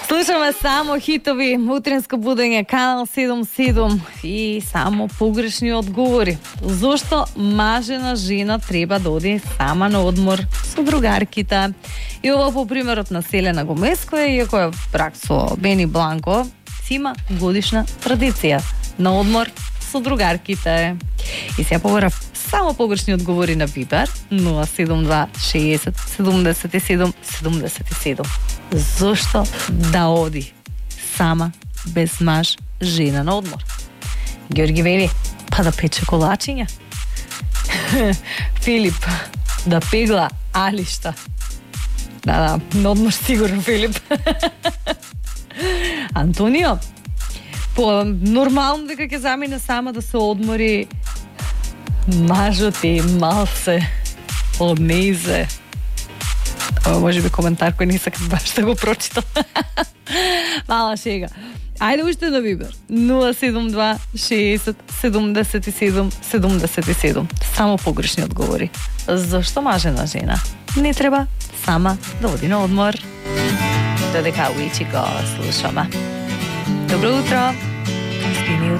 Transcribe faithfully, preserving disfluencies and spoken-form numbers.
Слушаме само хитови, утринско будење, канал седум седум и само погрешни одговори. Зошто мажена жена треба да оди сама на одмор со другарките? И ова по примерот на Селена Гомеско, иако е брак со Бени Бланко, си има годишна традиција на одмор со другарките. И сега побарав само погрешни одговори на Вибер нула седум два шеесет седумдесет и седум седумдесет и седум. Зошто да оди сама без маж жена на одмор? Георги вели, па да пече колачиња. Филип, да пегла алишта. Да, да, на одмор сигурно, Филип. Антонио, по нормално дека ќе замине сама да се одмори. Мажот и малце однезе. Ова може би коментар кој не сакам баш да го прочитам. Мала шега. Ајде уште да Вибер. нула седум два шеесет седумдесет и седум седумдесет и седум. Само погрешни одговори. Зошто мажена жена не треба сама да оди на одмор? Додека Уичи го слушаме. Добро утро.